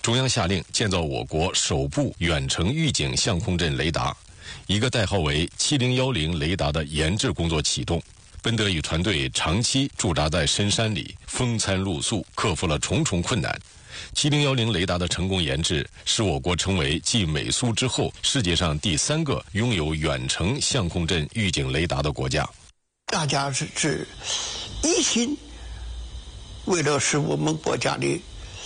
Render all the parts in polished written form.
中央下令建造我国首部远程预警相控阵雷达，一个代号为7010雷达的研制工作启动。奔德与团队长期驻扎在深山里，风餐露宿，克服了重重困难。7010雷达的成功研制，使我国成为继美苏之后世界上第3个拥有远程相控阵预警雷达的国家。 大家是一心为了使我们国家的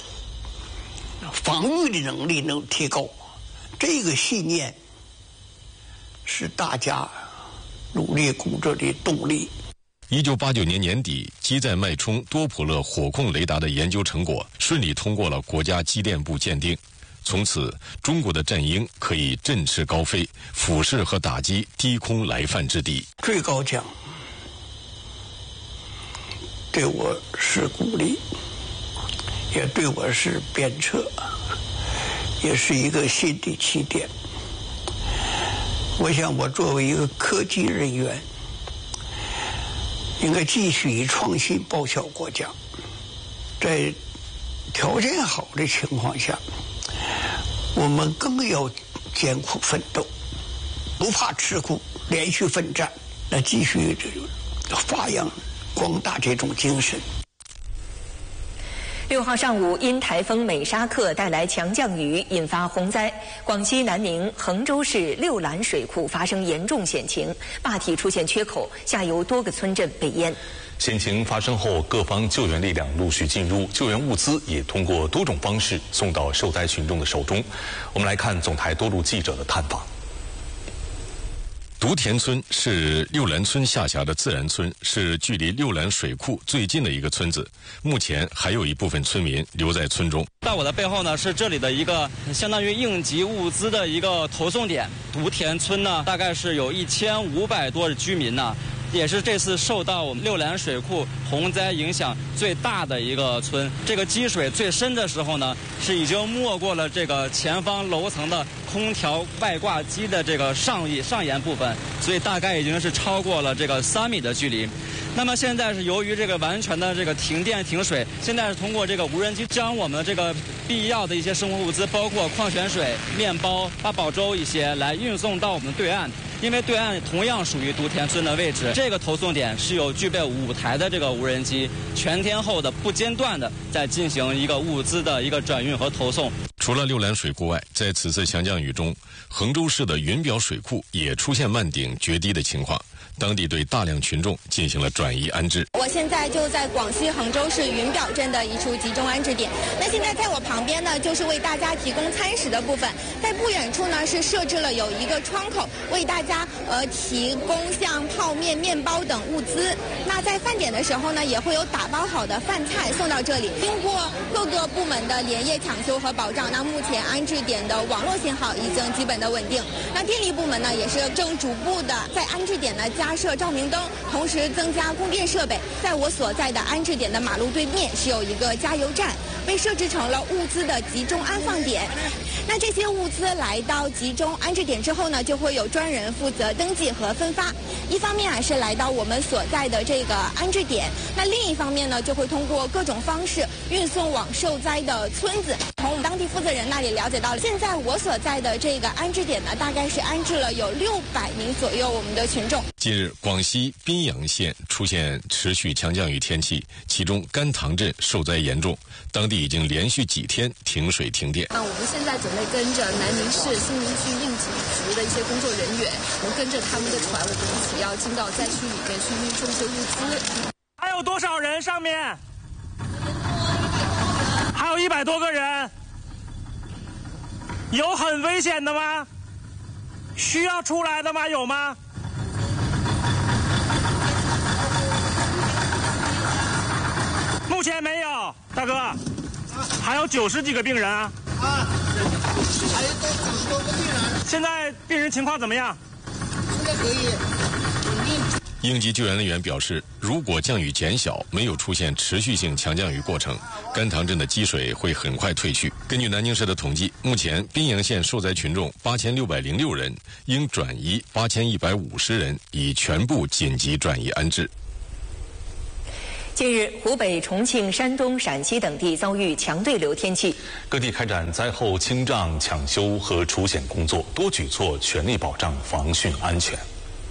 防御的能力能提高，这个信念是大家努力工作的动力。 1989年年底，机载脉冲多普勒火控雷达的研究成果顺利通过了国家机电部鉴定。从此，中国的战鹰可以振翅高飞，俯视和打击低空来犯之敌。 最高奖对我是鼓励，也对我是鞭策，也是一个新的起点。我想，我作为一个科技人员，应该继续以创新报效国家，在条件好的情况下，我们更要艰苦奋斗，不怕吃苦，连续奋战，来继续发扬光大这种精神。 6号上午，因台风美沙克带来强降雨，引发洪灾。广西南宁、衡州市六兰水库发生严重险情，坝体出现缺口，下游多个村镇被淹。 险情发生后，各方救援力量陆续进入，救援物资也通过多种方式送到受灾群众的手中。我们来看总台多路记者的探访。 独田村是六兰村下辖的自然村，是距离六兰水库最近的一个村子。目前还有一部分村民留在村中。 在我的背后呢，是这里的一个相当于应急物资的一个投送点。独田村呢，大概是有1500多的居民呢，也是这次受到我们六兰水库洪灾影响最大的一个村。这个积水最深的时候呢，是已经没过了这个前方楼层的空调外挂机的这个上沿部分，所以大概已经是超过了这个3米的距离。那么现在是由于这个完全的这个停电停水，现在是通过这个无人机将我们这个必要的一些生活物资，包括矿泉水、面包、八宝粥一些，来运送到我们对岸。因为对岸同样属于独田村的位置，这个投送点是有具备5台的这个无人机，全天候的不间断的在进行一个物资的一个转运和投送。 除了六兰水库外，在此次强降雨中，衡州市的云表水库也出现漫顶决堤的情况。当地对大量群众进行了转移安置。 我现在就在广西衡州市云表镇的一处集中安置点。那现在在我旁边呢，就是为大家提供餐食的部分。在不远处呢，是设置了有一个窗口，为大家提供像泡面、面包等物资。那在饭点的时候呢，也会有打包好的饭菜送到这里。经过各个部门的连夜抢修和保障，那目前安置点的网络信号已经基本的稳定。那电力部门呢，也是正逐步的在安置点呢加设照明灯，同时增加供电设备。在我所在的安置点的马路对面是有一个加油站，被设置成了物资的集中安放点。那这些物资来到集中安置点之后呢，就会有专人负责登记和分发。一方面是来到我们所在的这个安置点，那另一方面呢，就会通过各种方式运送往受灾的村子。从我们当地负责人那里了解到了，现在我所在的这个安置点呢，大概是安置了有600名左右我们的群众。 近日，广西宾阳县出现持续强降雨天气，其中甘塘镇受灾严重，当地已经连续几天停水停电。 我们现在准备跟着南宁市新民区应急局的一些工作人员，我们跟着他们的船，我们一起要进到灾区里面去运送一些物资。 还有多少人？上面还有100多个人，有很危险的吗？需要出来的吗？有吗？目前没有，大哥，还有90几个病人啊。 还有90多个病人。 现在病人情况怎么样？ 现在可以稳定。 应急救援人员表示，如果降雨减小，没有出现持续性强降雨过程，甘塘镇的积水会很快退去。根据南宁市的统计，目前宾阳县受灾群众8606人，应转移8150人，已全部紧急转移安置。 近日，湖北、重庆、山东、陕西等地遭遇强对流天气， 各地开展灾后清障、抢修和除险工作，多举措全力保障防汛安全。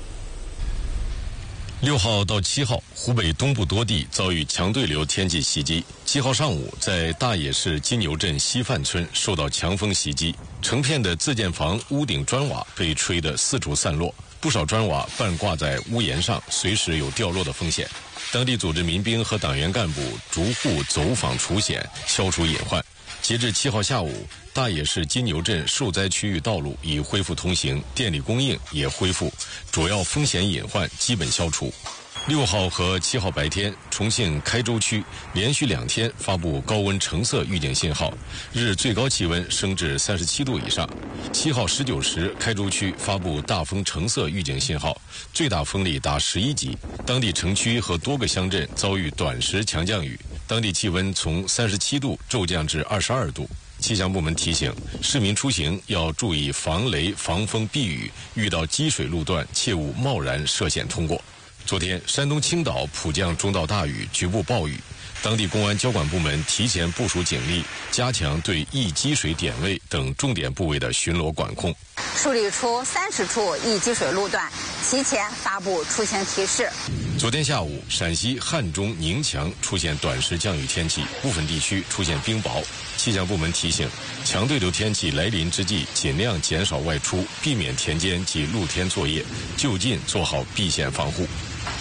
6号到7号，湖北东部多地遭遇强对流天气袭击。7号上午，在大冶市金牛镇西范村受到强风袭击，成片的自建房屋顶砖瓦被吹得四处散落，不少砖瓦半挂在屋檐上，随时有掉落的风险。当地组织民兵和党员干部逐户走访除险，消除隐患。截至7号下午，大冶市金牛镇受灾区域道路已恢复通行，电力供应也恢复，主要风险隐患基本消除。6号和7号白天，重庆开州区连续2天发布高温橙色预警信号，日最高气温升至37度以上。7号19时，开州区发布大风橙色预警信号，最大风力达11级。当地城区和多个乡镇遭遇短时强降雨，当地气温从37度骤降至22度。气象部门提醒市民出行要注意防雷、防风、避雨，遇到积水路段切勿贸然涉险通过。昨天，山东青岛普降中到大雨，局部暴雨。当地公安交管部门提前部署警力，加强对易积水点位等重点部位的巡逻管控， 梳理出30处易积水路段，提前发布出行提示。 昨天下午，陕西汉中、宁强出现短时降雨天气，部分地区出现冰雹。气象部门提醒，强对流天气来临之际，尽量减少外出，避免田间及露天作业，就近做好避险防护。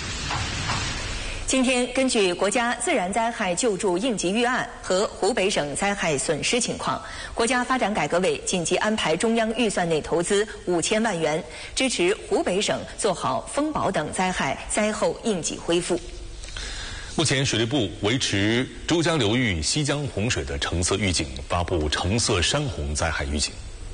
今天，根据国家自然灾害救助应急预案和湖北省灾害损失情况，国家发展改革委紧急安排中央预算内投资5000万元，支持湖北省做好风雹等灾害灾后应急恢复。 目前，水利部维持珠江流域西江洪水的橙色预警，发布橙色山洪灾害预警。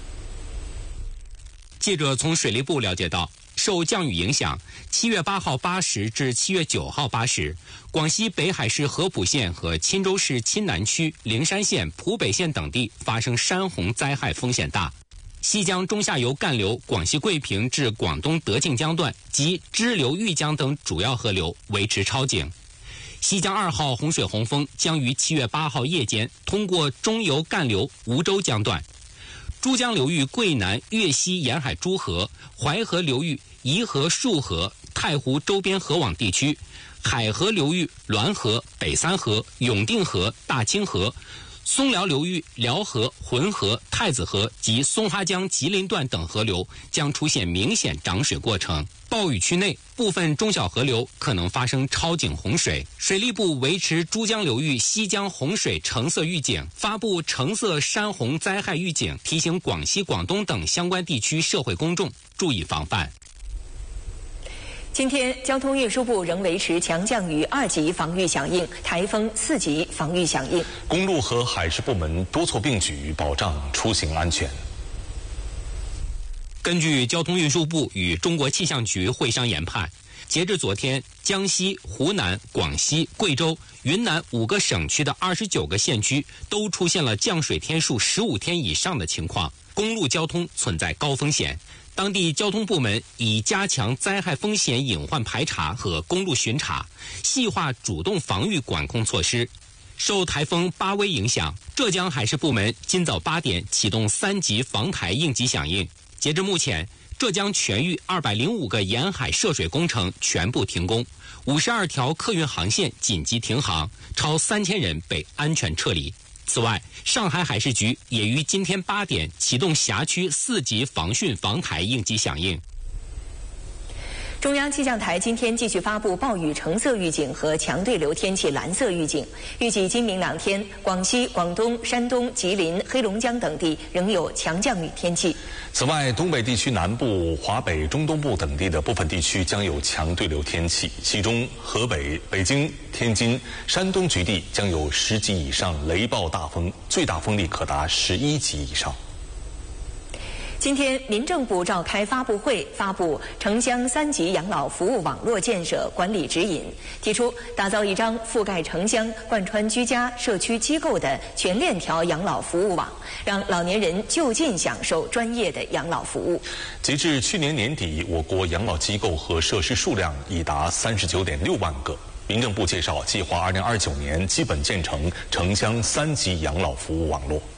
记者从水利部了解到，受降雨影响，7月8号8时至7月9号8时，广西北海市合浦县和钦州市钦南区、灵山县、浦北县等地发生山洪灾害风险大。西江中下游干流广西桂平至广东德庆江段及支流豫江等主要河流维持超警。西江2号洪水洪峰将于7月8号夜间通过中游干流梧州江段。珠江流域桂南、粤西沿海诸河、淮河流域颐和、束河、太湖周边河网地区，海河流域滦河、北三河、永定河、大清河，松辽流域辽河、浑河、太子河及松花江吉林段等河流将出现明显涨水过程。暴雨区内部分中小河流可能发生超警洪水。水利部维持珠江流域西江洪水橙色预警，发布橙色山洪灾害预警，提醒广西、广东等相关地区社会公众注意防范。 今天，交通运输部仍维持强降雨2级防御响应，台风4级防御响应。 公路和海事部门多措并举，保障出行安全。 根据交通运输部与中国气象局会商研判，截至昨天，江西、湖南、广西、贵州、云南5个省区的29个县区都出现了降水天数15天以上的情况，公路交通存在高风险。当地交通部门已加强灾害风险隐患排查和公路巡查，细化主动防御管控措施。受台风巴威影响，浙江海事部门今早8点启动3级防台应急响应。截至目前，浙江全域205个沿海涉水工程全部停工，52条客运航线紧急停航，超3000人被安全撤离。此外，上海海事局也于今天8点启动辖区4级防汛防台应急响应。 中央气象台今天继续发布暴雨橙色预警和强对流天气蓝色预警，预计今明2天，广西、广东、山东、吉林、黑龙江等地仍有强降雨天气。 此外，东北地区南部、华北、中东部等地的部分地区将有强对流天气，其中河北、北京、天津、山东局地将有10级以上雷暴大风，最大风力可达11级以上。 今天，民政部召开发布会，发布城乡3级养老服务网络建设管理指引，提出打造一张覆盖城乡、贯穿居家、社区机构的全链条养老服务网，让老年人就近享受专业的养老服务。 截至去年年底，我国养老机构和设施数量已达39.6万个。 民政部介绍，计划2029年基本建成城乡3级养老服务网络。